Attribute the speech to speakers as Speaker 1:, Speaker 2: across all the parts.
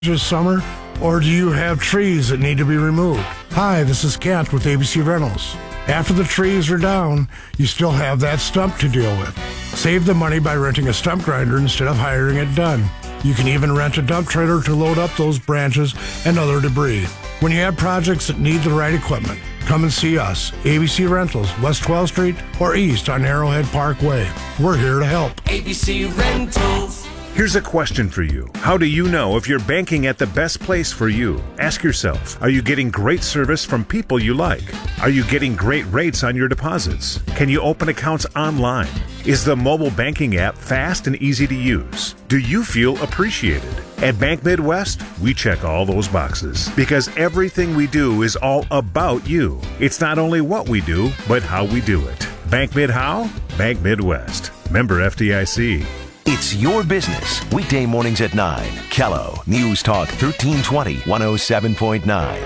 Speaker 1: this summer? Or do you have trees that need to be removed? Hi, this is Kent with ABC Rentals. After the trees are down, you still have that stump to deal with. Save the money by renting a stump grinder instead of hiring it done. You can even rent a dump trailer to load up those branches and other debris. When you have projects that need the right equipment, come and see us, ABC Rentals, West 12th Street or East on Arrowhead Parkway. We're here to help.
Speaker 2: ABC Rentals.
Speaker 3: Here's a question for you. How do you know if you're banking at the best place for you? Ask yourself, are you getting great service from people you like? Are you getting great rates on your deposits? Can you open accounts online? Is the mobile banking app fast and easy to use? Do you feel appreciated? At Bank Midwest, we check all those boxes because everything we do is all about you. It's not only what we do, but how we do it. Bank Mid how? Bank Midwest. Member FDIC.
Speaker 4: It's your business. Weekday mornings at 9. Kello, News Talk 1320, 107.9.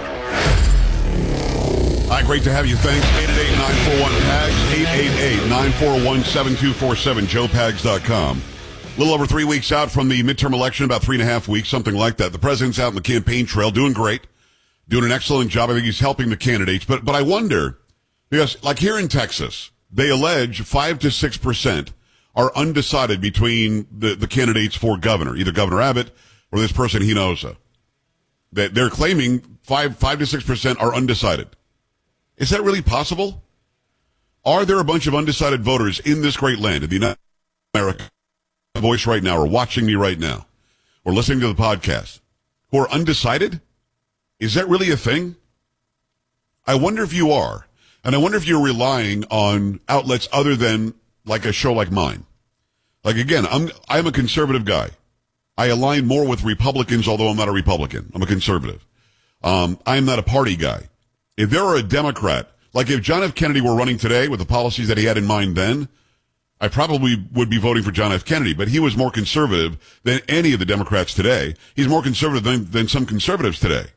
Speaker 5: Hi, great to have you. Thanks. 888-941-PAGS, 888-941-7247, joepags.com. A little over 3 weeks out from the midterm election, about 3.5 weeks, something like that. The president's out on the campaign trail, doing great, doing an excellent job. I think he's helping the candidates. But I wonder, because like here in Texas, they allege 5 to 6% are undecided between the candidates for governor, either Governor Abbott or this person Hinojosa. They're claiming 5 to 6% are undecided. Is that really possible? Are there a bunch of undecided voters in this great land, in the United States of America, voice right now, or watching me right now, or listening to the podcast, who are undecided? Is that really a thing? I wonder if you are. And I wonder if you're relying on outlets other than like a show like mine. Like, again, I'm a conservative guy. I align more with Republicans, although I'm not a Republican. I'm a conservative. I'm not a party guy. If there were a Democrat, like if John F. Kennedy were running today with the policies that he had in mind then, I probably would be voting for John F. Kennedy, but he was more conservative than any of the Democrats today. He's more conservative than some conservatives today.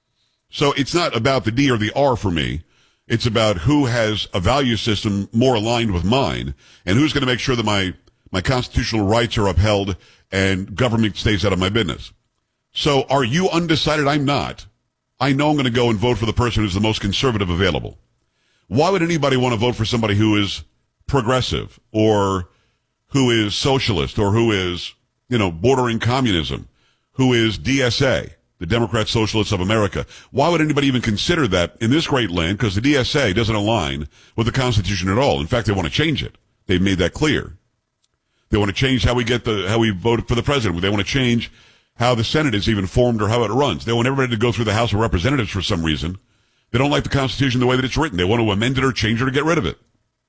Speaker 5: So it's not about the D or the R for me. It's about who has a value system more aligned with mine and who's going to make sure that my constitutional rights are upheld and government stays out of my business. So are you undecided? I'm not. I know I'm going to go and vote for the person who's the most conservative available. Why would anybody want to vote for somebody who is progressive or who is socialist or who is, bordering communism, who is DSA? The Democrat Socialists of America. Why would anybody even consider that in this great land? Because the DSA doesn't align with the Constitution at all. In fact, they want to change it. They've made that clear. They want to change how we vote for the president. They want to change how the Senate is even formed or how it runs. They want everybody to go through the House of Representatives for some reason. They don't like the Constitution the way that it's written. They want to amend it or change it or get rid of it.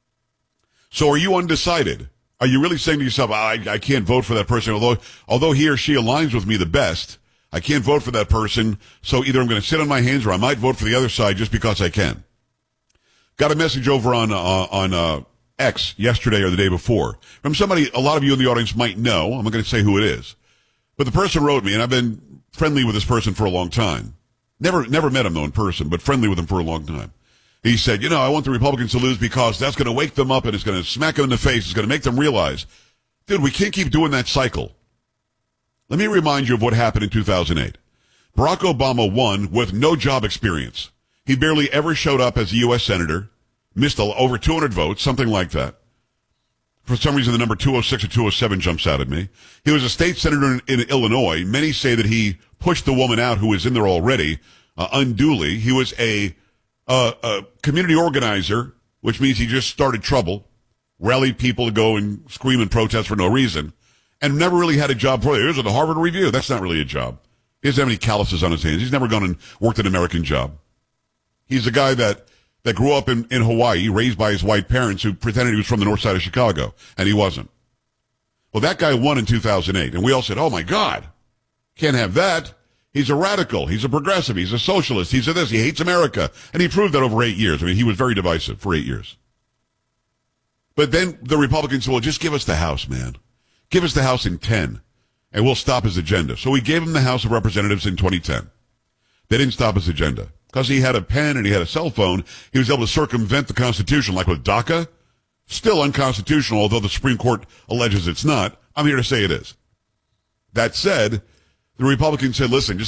Speaker 5: So are you undecided? Are you really saying to yourself, I can't vote for that person, although he or she aligns with me the best? I can't vote for that person, so either I'm going to sit on my hands or I might vote for the other side just because I can. Got a message over on X yesterday or the day before from somebody a lot of you in the audience might know. I'm not going to say who it is. But the person wrote me, and I've been friendly with this person for a long time. Never met him, though, in person, but friendly with him for a long time. He said, I want the Republicans to lose because that's going to wake them up and it's going to smack them in the face. It's going to make them realize, dude, we can't keep doing that cycle. Let me remind you of what happened in 2008. Barack Obama won with no job experience. He barely ever showed up as a U.S. senator, missed over 200 votes, something like that. For some reason, the number 206 or 207 jumps out at me. He was a state senator in Illinois. Many say that he pushed the woman out who was in there already unduly. He was a community organizer, which means he just started trouble, rallied people to go and scream and protest for no reason. And never really had a job for you. Here's the Harvard Review. That's not really a job. He doesn't have any calluses on his hands. He's never gone and worked an American job. He's a guy that grew up in Hawaii, raised by his white parents who pretended he was from the north side of Chicago, and he wasn't. Well, that guy won in 2008, and we all said, oh, my God, can't have that. He's a radical. He's a progressive. He's a socialist. He's a this. He hates America. And he proved that over 8 years. I mean, he was very divisive for 8 years. But then the Republicans said, well, just give us the House, man. Give us the House in 10, and we'll stop his agenda. So we gave him the House of Representatives in 2010. They didn't stop his agenda. Because he had a pen and he had a cell phone, he was able to circumvent the Constitution, like with DACA. Still unconstitutional, although the Supreme Court alleges it's not. I'm here to say it is. That said, The Republicans said, listen,